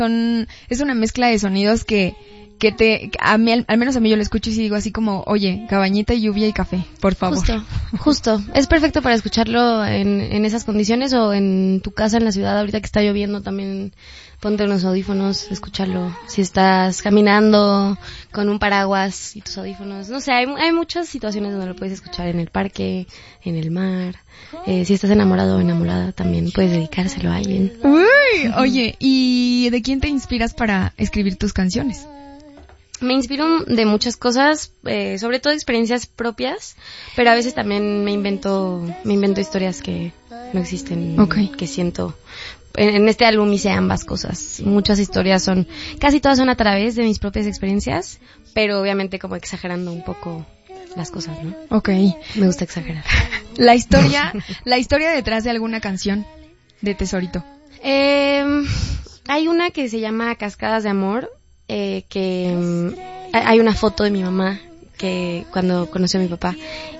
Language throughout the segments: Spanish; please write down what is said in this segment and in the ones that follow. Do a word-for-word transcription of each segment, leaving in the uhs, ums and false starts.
Son, es una mezcla de sonidos que, que te, a mí, al, al menos a mí yo lo escucho y sí digo así como, oye, cabañita, lluvia y café, por favor. Justo, justo. Es perfecto para escucharlo en, en esas condiciones o en tu casa en la ciudad ahorita que está lloviendo también. Ponte unos audífonos, escúchalo. Si estás caminando con un paraguas y tus audífonos. No sé, hay, hay muchas situaciones donde lo puedes escuchar en el parque, en el mar. Eh, si estás enamorado o enamorada también puedes dedicárselo a alguien. Uy, oye, ¿y de quién te inspiras para escribir tus canciones? Me inspiro de muchas cosas, eh, sobre todo experiencias propias, pero a veces también me invento, me invento historias que no existen, okay. que siento. En, en este álbum hice ambas cosas. Muchas historias son, casi todas son a través de mis propias experiencias, pero obviamente como exagerando un poco las cosas, ¿no? Okay. Me gusta exagerar. La historia, la historia detrás de alguna canción de Tesorito. Eh, hay una que se llama Cascadas de Amor. Eh, que um, hay una foto de mi mamá que cuando conoció a mi papá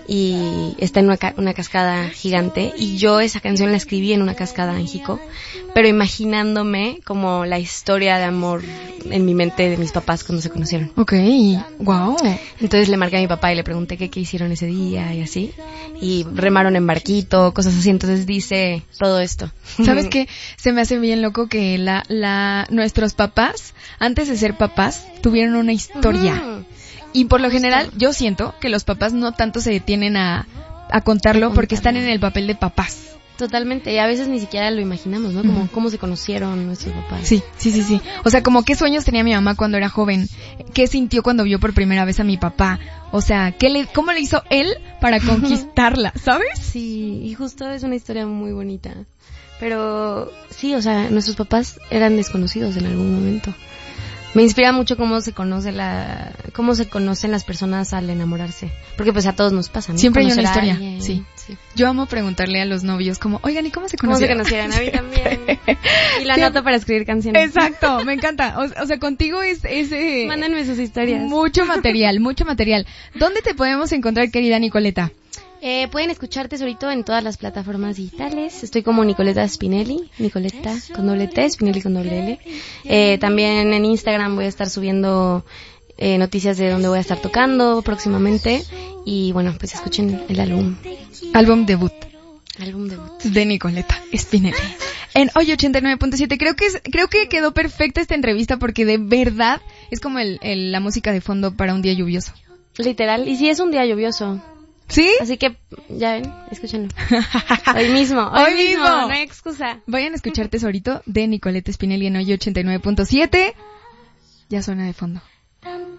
y está en una, ca- una cascada gigante y yo esa canción la escribí en una cascada en Jico, pero imaginándome como la historia de amor en mi mente de mis papás cuando se conocieron. Okay, wow. Entonces le marqué a mi papá y le pregunté qué, qué hicieron ese día y así, y remaron en barquito, cosas así, entonces dice todo esto. ¿Sabes qué? Se me hace bien loco que la, la, nuestros papás, antes de ser papás, tuvieron una historia. Uh-huh. Y por lo general, yo siento que los papás no tanto se detienen a, a contarlo porque están en el papel de papás. Totalmente, y a veces ni siquiera lo imaginamos, ¿no? Como uh-huh. cómo se conocieron nuestros papás. Sí, sí, sí, sí. O sea, como qué sueños tenía mi mamá cuando era joven, qué sintió cuando vio por primera vez a mi papá. O sea, ¿qué le, cómo le hizo él para conquistarla, ¿sabes? Sí, y justo es una historia muy bonita. Pero sí, o sea, nuestros papás eran desconocidos en algún momento. Me inspira mucho cómo se conoce la, cómo se conocen las personas al enamorarse, porque pues a todos nos pasa, ¿no? Siempre hay una Conocer historia, sí. sí. Yo amo preguntarle a los novios como, oigan, ¿y cómo se conocieron? ¿Cómo se conocieron? A mí también. Y la anoto para escribir canciones. Exacto, me encanta. O, o sea, contigo es ese. Mándenme sus historias. Mucho material, mucho material. ¿Dónde te podemos encontrar, querida Nicoleta? Eh, pueden escuchar Tesorito en todas las plataformas digitales. Estoy como Nicoleta Spinelli, Nicoleta con doble T, Spinelli con doble L. Eh, también en Instagram voy a estar subiendo eh, noticias de dónde voy a estar tocando próximamente. Y bueno, pues escuchen el álbum. Álbum debut. Álbum debut. De Nicoleta Spinelli. En Hoy ochenta y nueve punto siete. Creo que es, creo que quedó perfecta esta entrevista porque de verdad es como el, el, la música de fondo para un día lluvioso. Literal. Y sí es un día lluvioso. ¿Sí? Así que, ya ven, escúchenlo. Hoy mismo, hoy, hoy mismo, mismo, no hay excusa. Vayan a escuchar Tesorito de Nicoleta Spinelli en Hoy ochenta y nueve punto siete. Ya suena de fondo.